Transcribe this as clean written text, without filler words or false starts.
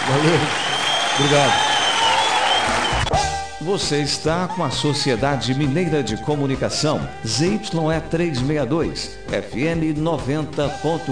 Valeu. Obrigado. Você está com a Sociedade Mineira de Comunicação, ZYE 362, FM 90.1.